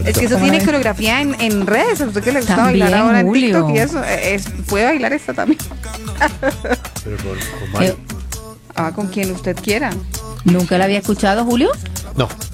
Es que eso ¿Cómo tiene no? coreografía en redes. A usted que le gusta También, bailar ahora en Julio. TikTok y eso, puede bailar esta también. Pero con Mari. Con quien usted quiera. ¿Nunca la había escuchado, Julio? No.